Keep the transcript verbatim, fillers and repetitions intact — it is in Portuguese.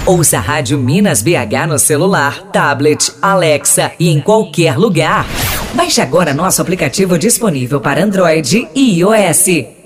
Ouça a Rádio Minas B H no celular, tablet, Alexa e em qualquer lugar. Baixe agora nosso aplicativo disponível para Android e iOS.